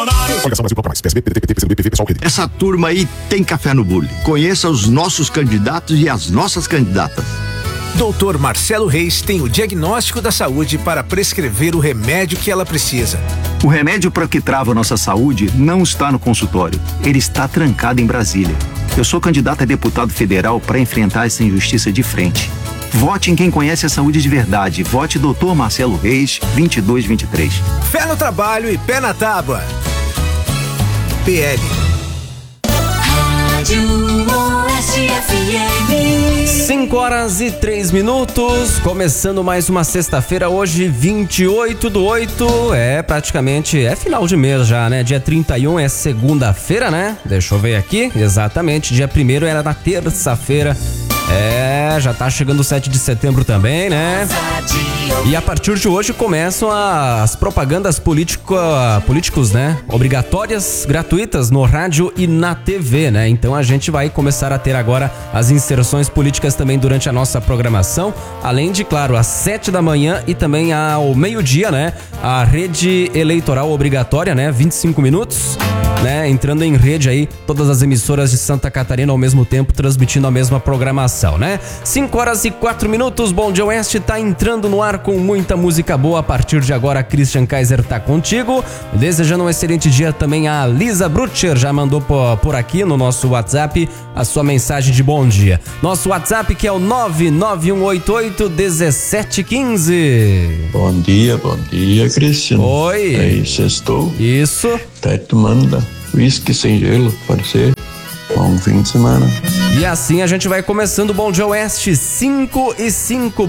Coligação Brasil Bloco Mais, PSB, PDT, PT, PCdoB, PV, PSOL, Rede. Essa turma aí tem café no bule. Conheça os nossos candidatos e as nossas candidatas. Dr. Marcelo Reis tem o diagnóstico da saúde para prescrever o remédio que ela precisa. O remédio para que trava nossa saúde não está no consultório. Ele está trancado em Brasília. Eu sou candidato a deputado federal para enfrentar essa injustiça de frente. Vote em quem conhece a saúde de verdade. Vote Dr. Marcelo Reis, 2223. Fé no trabalho e pé na tábua. PL. Rádio Oeste FM. 5h03, começando mais uma sexta-feira, hoje 28/8, praticamente final de mês já, né? Dia 31 é segunda-feira, né? Deixa eu ver aqui, exatamente, dia 1º era na terça-feira. Já tá chegando o 7 de setembro também, né? E a partir de hoje começam as propagandas políticos, né? Obrigatórias, gratuitas no rádio e na TV, né? Então a gente vai começar a ter agora as inserções políticas também durante a nossa programação, além de, claro, às 7 da manhã e também ao meio-dia, né? A rede eleitoral obrigatória, né? 25 minutos, né? Entrando em rede aí, todas as emissoras de Santa Catarina ao mesmo tempo, transmitindo a mesma programação, né? 5h04, Bom Dia Oeste tá entrando no ar com muita música boa. A partir de agora, Christian Kaiser tá contigo. Desejando um excelente dia também a Lisa Brutcher, já mandou por aqui no nosso WhatsApp a sua mensagem de bom dia. Nosso WhatsApp que é o 991881715. Bom dia, Christian. Oi. Aí, sextou. Isso. Tá tomando whisky sem gelo, pode ser? Bom fim de semana. E assim a gente vai começando o Bom Dia Oeste, 5h05.